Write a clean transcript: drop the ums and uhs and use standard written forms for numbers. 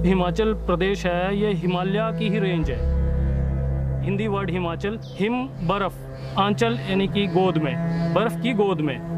हिमाचल प्रदेश है ये हिमालय की ही रेंज है। हिंदी वर्ड हिमाचल, हिम बर्फ, आंचल यानी कि गोद में, बर्फ की गोद में।